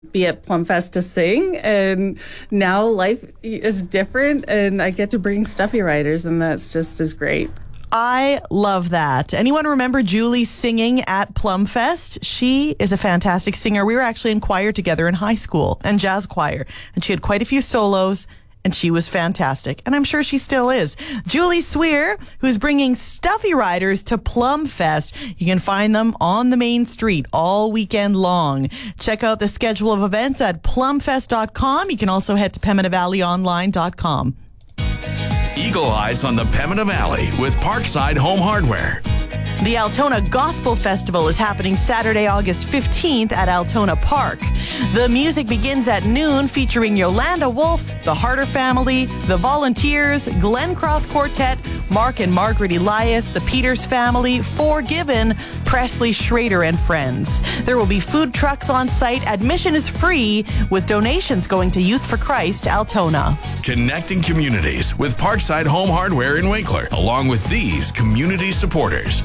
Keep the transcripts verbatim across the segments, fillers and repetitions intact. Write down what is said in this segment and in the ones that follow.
be at Plumfest to sing, and now life is different, and I get to bring stuffy riders, and that's just as great. I love that. Anyone remember Julie singing at Plumfest? She is a fantastic singer. We were actually in choir together in high school, and jazz choir, and she had quite a few solos, and she was fantastic. And I'm sure she still is. Julie Sweer, who's bringing stuffy riders to Plumfest. You can find them on the main street all weekend long. Check out the schedule of events at plumfest dot com. You can also head to pembina valley online dot com. Eagle Eyes on the Pembina Valley with Parkside Home Hardware. The Altona Gospel Festival is happening Saturday, August fifteenth at Altona Park. The music begins at noon, featuring Yolanda Wolf, the Harder Family, the Volunteers, Glen Cross Quartet, Mark and Margaret Elias, the Peters Family, Forgiven, Presley Schrader, and friends. There will be food trucks on site. Admission is free, with donations going to Youth for Christ Altona. Connecting communities with Parkside Home Hardware in Winkler, along with these community supporters.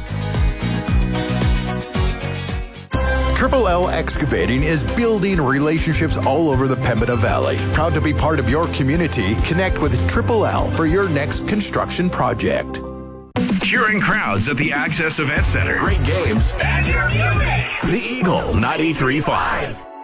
Triple L Excavating is building relationships all over the Pembina Valley. Proud to be part of your community. Connect with Triple L for your next construction project. Cheering crowds at the Access Event Center. Great games. And your music. The Eagle ninety-three point five.